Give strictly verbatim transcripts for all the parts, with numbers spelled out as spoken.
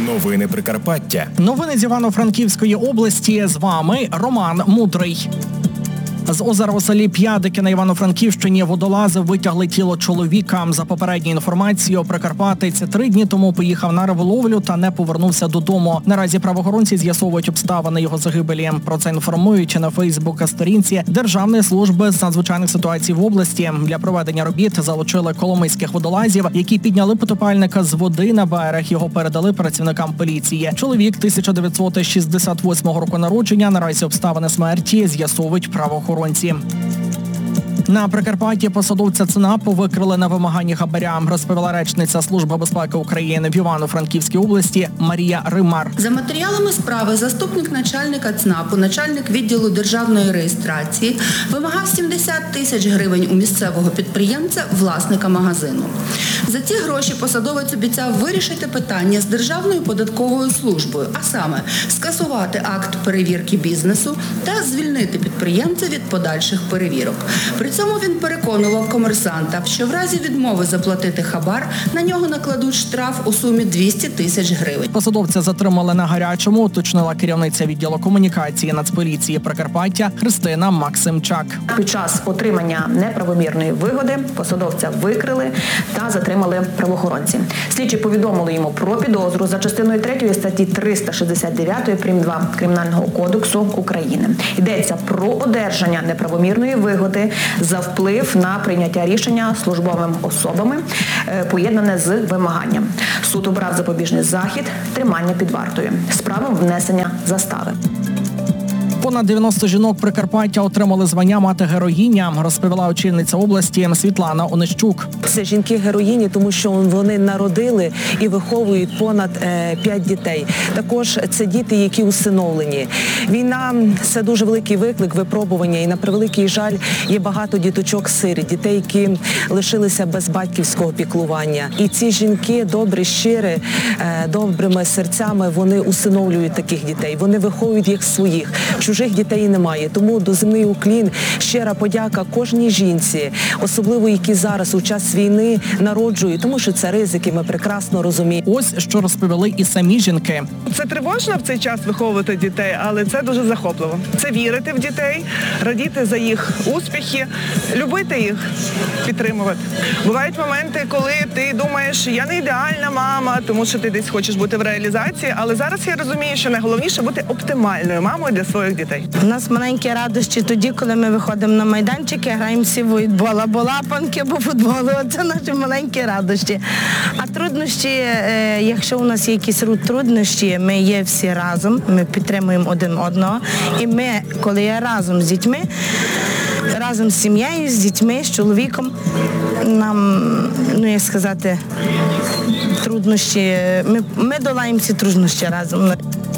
Новини Прикарпаття. Новини з Івано-Франківської області. З вами Роман Мудрий. З озера у селі П'ядики на Івано-Франківщині водолази витягли тіло чоловіка. За попередньою інформацією, прикарпатець три дні тому поїхав на риболовлю та не повернувся додому. Наразі правоохоронці з'ясовують обставини його загибелі. Про це інформують на Фейсбук-сторінці Державної служби з надзвичайних ситуацій в області. Для проведення робіт залучили коломийських водолазів, які підняли потопальника з води на берег. Його передали працівникам поліції. Чоловік тисяча дев'ятсот шістдесят восьмого року народження. Наразі обставини смерті з'ясовують правоохоронці. На Прикарпатті посадовця ЦНАПу викрили на вимаганні хабаря, розповіла речниця Служби безпеки України в Івано-Франківській області Марія Римар. За матеріалами справи заступник начальника ЦНАПу, начальник відділу державної реєстрації, вимагав сімдесят тисяч гривень у місцевого підприємця, власника магазину. За ці гроші посадовець обіцяв вирішити питання з Державною податковою службою, а саме скасувати акт перевірки бізнесу та звільнити підприємця від подальших перевірок. При цьому він переконував комерсанта, що в разі відмови заплатити хабар на нього накладуть штраф у сумі двісті тисяч гривень. Посадовця затримали на гарячому, уточнила керівниця відділу комунікації Нацполіції Прикарпаття Христина Максимчак. Під час отримання неправомірної вигоди посадовця викрили та затримали правоохоронці. Слідчі повідомили йому про підозру за частиною третьої статті триста шістдесят дев'ять прим. два Кримінального кодексу України. Йдеться про одержання неправомірної вигоди за вплив на прийняття рішення службовими особами, поєднане з вимаганням. Суд обрав запобіжний захід – тримання під вартою з правом внесення застави. Понад дев'яносто жінок Прикарпаття отримали звання «Мати-героїня», розповіла очільниця області Світлана Онищук. Це жінки-героїні, тому що вони народили і виховують понад п'ять дітей. Також це діти, які усиновлені. Війна – це дуже великий виклик, випробування. І на превеликий жаль, є багато діточок-сиріт, дітей, які лишилися без батьківського піклування. І ці жінки добрі, щирі, добрими серцями, вони усиновлюють таких дітей. Вони виховують їх своїх. Чужих дітей немає. Тому доземний уклін, щира подяка кожній жінці, особливо які зараз у час війни народжують, тому що це ризики, ми прекрасно розуміємо. Ось що розповіли і самі жінки. Це тривожно в цей час виховувати дітей, але це дуже захопливо. Це вірити в дітей, радіти за їх успіхи, любити їх, підтримувати. Бувають моменти, коли ти думаєш, я не ідеальна мама, тому що ти десь хочеш бути в реалізації, але зараз я розумію, що найголовніше бути оптимальною мамою для своїх дітей. У нас маленькі радощі тоді, коли ми виходимо на майданчики, граємося в волейбол, або лапанки, або футболу. Це наші маленькі радощі. А труднощі, якщо у нас є якісь труднощі, ми є всі разом, ми підтримуємо один одного. І ми, коли є разом з дітьми, разом з сім'єю, з дітьми, з чоловіком, нам, ну як сказати, труднощі, ми, ми долаємо ці труднощі разом.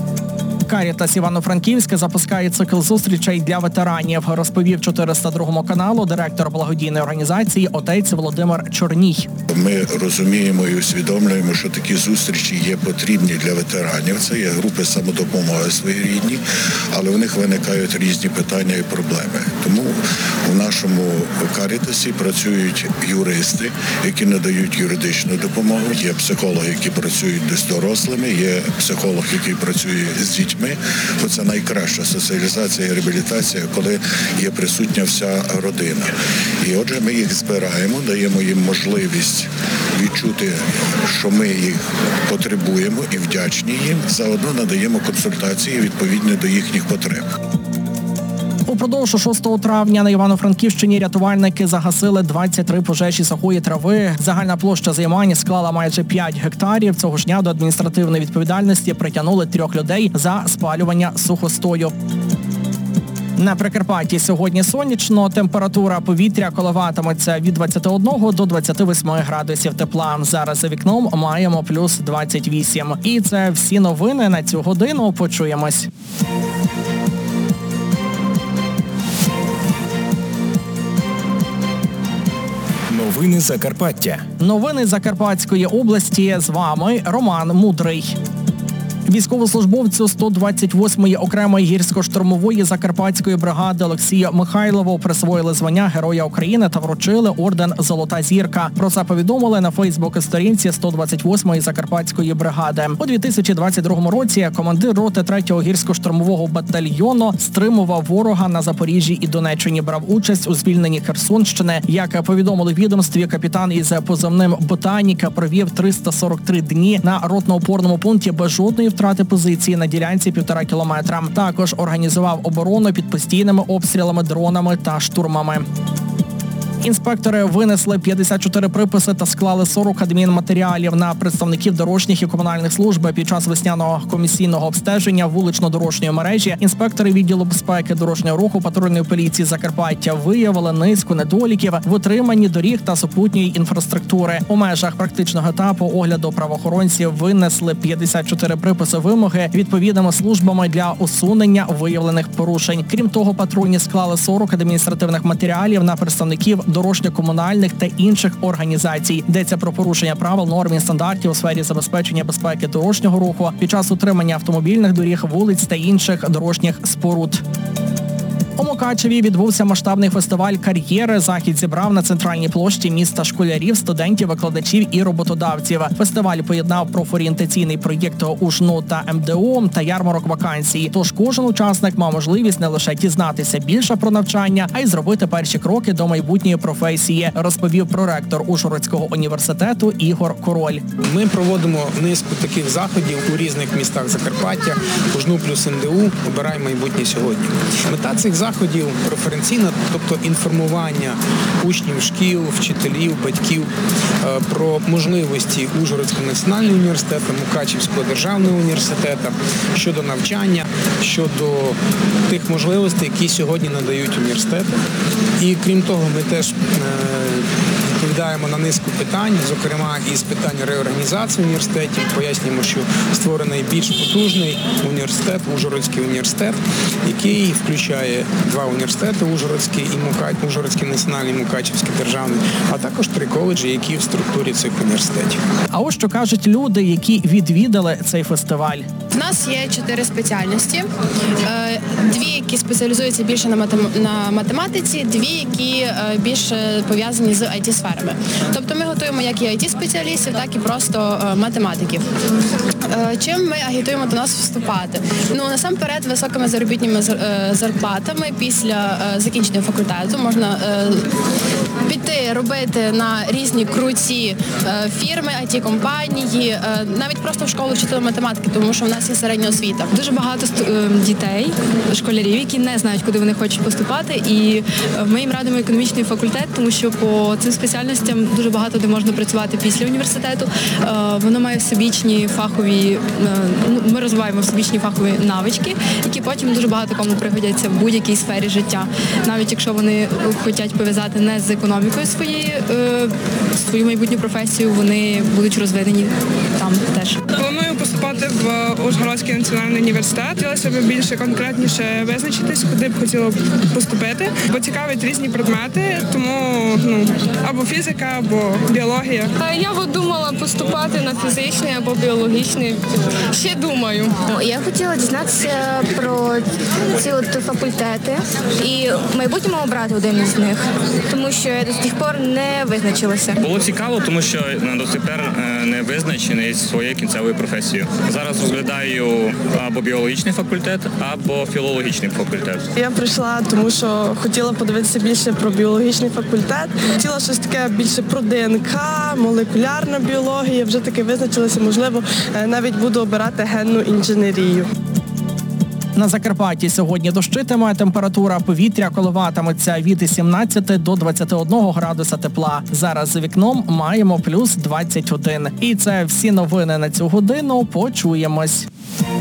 Карітас Івано-Франківська запускає цикл зустрічей для ветеранів, розповів чотириста другому каналу директор благодійної організації отець Володимир Чорній. Ми розуміємо і усвідомлюємо, що такі зустрічі є потрібні для ветеранів. Це є групи самодопомоги своєрідні, але в них виникають різні питання і проблеми. Тому в нашому Карітасі працюють юристи, які надають юридичну допомогу, є психологи, які працюють з дорослими, є психолог, який працює з дітьми. Це найкраща соціалізація і реабілітація, коли є присутня вся родина. І отже, ми їх збираємо, даємо їм можливість відчути, що ми їх потребуємо і вдячні їм. Заодно надаємо консультації відповідно до їхніх потреб. Упродовж шостого травня на Івано-Франківщині рятувальники загасили двадцять три пожежі сухої трави. Загальна площа займань склала майже п'ять гектарів. Цього ж дня до адміністративної відповідальності притягнули трьох людей за спалювання сухостою. На Прикарпатті сьогодні сонячно. Температура повітря коливатиметься від двадцяти одного до двадцяти восьми градусів тепла. Зараз за вікном маємо плюс двадцять вісім. І це всі новини на цю годину. Почуємось. Новини Закарпаття. Новини Закарпатської області. З вами Роман Мудрий. Військовослужбовцю сто двадцять восьмої окремої гірсько-штурмової Закарпатської бригади Олексію Михайлову присвоїли звання Героя України та вручили орден «Золота зірка». Про це повідомили на фейсбук-сторінці сто двадцять восьмої Закарпатської бригади. У дві тисячі двадцять другому році командир роти третього гірсько-штурмового батальйону стримував ворога на Запоріжжі і Донеччині, брав участь у звільненні Херсонщини. Як повідомили в відомстві, капітан із позивним «Ботаніка» провів триста сорок три дні на ротно-опорному пункті без жодної втрати позиції на ділянці півтора кілометра. Також організував оборону під постійними обстрілами, дронами та штурмами. Інспектори винесли п'ятдесят чотири приписи та склали сорок адмінматеріалів на представників дорожніх і комунальних служб під час весняного комісійного обстеження вулично-дорожньої мережі. Інспектори відділу безпеки дорожнього руху патрульної поліції Закарпаття виявили низку недоліків в утриманні доріг та супутньої інфраструктури. У межах практичного етапу огляду правоохоронців винесли п'ятдесят чотири приписи вимоги відповідними службами для усунення виявлених порушень. Крім того, патрульні склали сорок адміністративних матеріалів на представників дорожньо-комунальних та інших організацій. Йдеться про порушення правил, норм і стандартів у сфері забезпечення безпеки дорожнього руху під час утримання автомобільних доріг, вулиць та інших дорожніх споруд. У Мукачеві відбувся масштабний фестиваль «Кар'єри». Захід зібрав на центральній площі міста школярів, студентів, викладачів і роботодавців. Фестиваль поєднав профорієнтаційний проєкт УЖНУ та ем де о та ярмарок вакансій. Тож кожен учасник мав можливість не лише дізнатися більше про навчання, а й зробити перші кроки до майбутньої професії, розповів проректор Ужгородського університету Ігор Король. Ми проводимо низку таких заходів у різних містах Закарпаття. УЖНУ плюс ем де о «Обирай майбутнє сьогодні». Мета цих заходів преференційна, тобто інформування учнів шкіл, вчителів, батьків про можливості Ужгородського національного університету, Мукачівського державного університету щодо навчання, щодо тих можливостей, які сьогодні надають університети. І крім того, ми теж відповідаємо на низку питань, зокрема із питань реорганізації університетів, пояснюємо, що створений більш потужний університет, Ужгородський університет, який включає два університети, Ужгородський і Мукач, Ужгородський національний, Мукачівський державний, а також три коледжі, які в структурі цих університетів. А ось що кажуть люди, які відвідали цей фестиваль. В нас є чотири спеціальності. Дві, які спеціалізуються більше на, матем... на математиці, дві, які більше пов'язані з ай ті-сферами. Тобто ми готуємо як і ай ті-спеціалістів, так і просто математиків. Чим ми агітуємо до нас вступати? Ну, насамперед, високими заробітними зарплатами після закінчення факультету можна піти робити на різні круті фірми, ай ті-компанії, навіть просто в школу вчителя математики, тому що в нас є середня освіта. Дуже багато дітей, школярів, які не знають, куди вони хочуть поступати, і ми їм радимо економічний факультет, тому що по цим спеціальностям дуже багато де можна працювати після університету. Воно має всебічні фахові, ми розвиваємо всебічні фахові навички, які потім дуже багато кому пригодяться в будь-якій сфері життя. Навіть якщо вони хочуть пов'язати не з економікою своєї, свою майбутню професію, вони будуть розвинені там теж. Планую поступати в Ужгородський національний університет. Хотілося б більше конкретніше визначитись, куди б хотіла поступити, бо цікавить різні предмети, тому ну, або фізика, або біологія. Я от думала поступати на фізичний або біологічний. Ще думаю. Я хотіла дізнатися про ці от факультети і в майбутньому обрати один із них, тому що я до сих пор не визначилася. Було цікаво, тому що до сих пір не визначений своєю кінцевою професією. Зараз розглядаю або біологічний факультет, або філологічний факультет. Я прийшла, тому що хотіла подивитися більше про біологічний факультет. Хотіла щось таке більше про де ен ка, молекулярна біологія. Вже таки визначилася, можливо, навіть буду обирати генну інженерію. На Закарпатті сьогодні дощитиме, температура повітря коливатиметься від сімнадцяти до двадцяти одного градуса тепла. Зараз за вікном маємо плюс двадцять один. І це всі новини на цю годину. Почуємось.